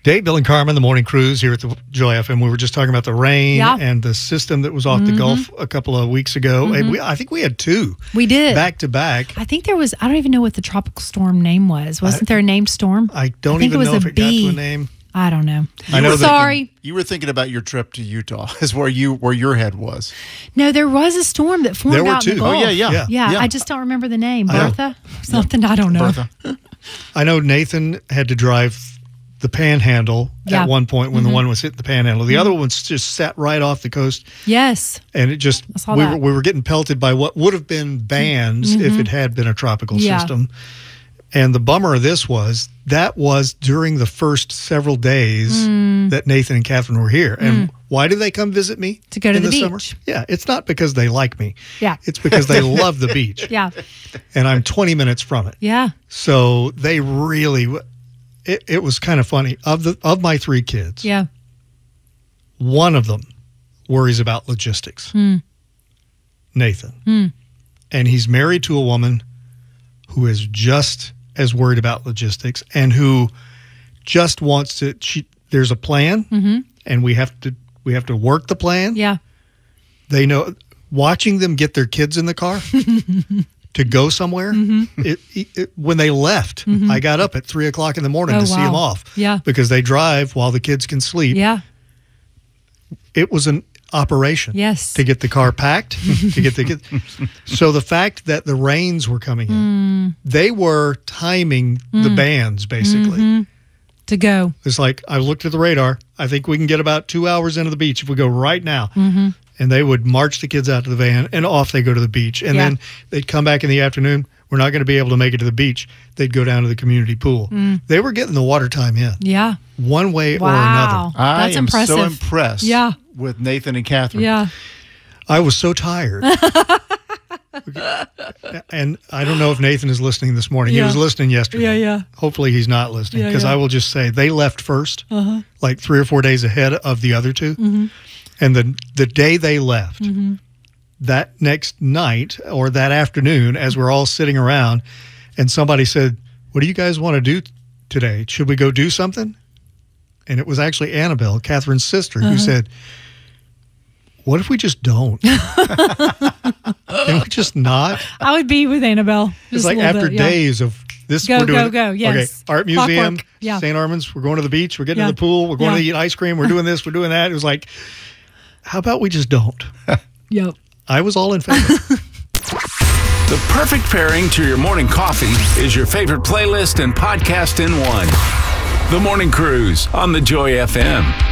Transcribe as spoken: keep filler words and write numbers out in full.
Dave, Bill, and Carmen, the Morning Cruise here at the Joy F M. We were just talking about the rain yeah. and the system that was off mm-hmm. the Gulf a couple of weeks ago. Mm-hmm. And we, I think we had two. We did. Back to back. I think there was, I don't even know what the tropical storm name was. Wasn't I, there a named storm? I don't I think even it was know a if it B. got to a name. I don't know. I know Sorry. Thinking, you were thinking about your trip to Utah, is where you where your head was. No, there was a storm that formed there were out two. in the Gulf. Oh, yeah, yeah, yeah. Yeah, yeah. I just don't remember the name. I Bertha? Something, I don't know. Bertha. I know Nathan had to drive the Panhandle yeah. at one point when mm-hmm. the one was hitting the Panhandle. The mm-hmm. other one's just sat right off the coast. Yes. And it just, we that. were, we were getting pelted by what would have been bands mm-hmm. if it had been a tropical yeah. system. And the bummer of this was, that was during the first several days mm. that Nathan and Catherine were here. And mm. why do they come visit me? To go to in the, the beach. Summer? Yeah, it's not because they like me. Yeah. It's because they love the beach. Yeah. And I'm twenty minutes from it. Yeah. So they really, it, it was kind of funny. Of the of my three kids, yeah, one of them worries about logistics. Mm. Nathan. Mm. And he's married to a woman who is just as worried about logistics and who just wants to, she, there's a plan mm-hmm. and we have to, we have to work the plan. Yeah. They know, watching them get their kids in the car to go somewhere. Mm-hmm. It, it, when they left, mm-hmm. I got up at three o'clock in the morning oh, to wow. see them off. Yeah. Because they drive while the kids can sleep. Yeah. It was an operation. Yes. To get the car packed, to get the kids. So the fact that the rains were coming in, mm. they were timing mm. the bands basically. Mm-hmm. To go. It's like, I looked at the radar. I think we can get about two hours into the beach if we go right now. Mm-hmm. And they would march the kids out to the van and off they go to the beach. And yeah. then they'd come back in the afternoon. We're not going to be able to make it to the beach. They'd go down to the community pool. Mm. They were getting the water time in. Yeah. One way wow. or another. I That's am impressive. so impressed yeah. with Nathan and Catherine. Yeah. I was so tired. And I don't know if Nathan is listening this morning. Yeah. He was listening yesterday. Yeah, yeah. Hopefully he's not listening because yeah, yeah. I will just say they left first, uh-huh. like three or four days ahead of the other two. Mm-hmm. And the the day they left, mm-hmm. that next night or that afternoon, as we're all sitting around, and somebody said, "What do you guys want to do today? Should we go do something?" And it was actually Annabelle, Catherine's sister, uh-huh. who said, "What if we just don't? Can we just not?" I would be with Annabelle. It's Just like a little after bit, yeah. days of this, Go, we're doing go, go, yes. Okay, art museum, Clockwork, yeah. Saint Armand's. We're going to the beach. We're getting Yeah. to the pool. We're going Yeah. to eat ice cream. We're doing this. We're doing that. It was like, how about we just don't? Yep. I was all in favor. The perfect pairing to your morning coffee is your favorite playlist and podcast in one. The Morning Cruise on the Joy F M.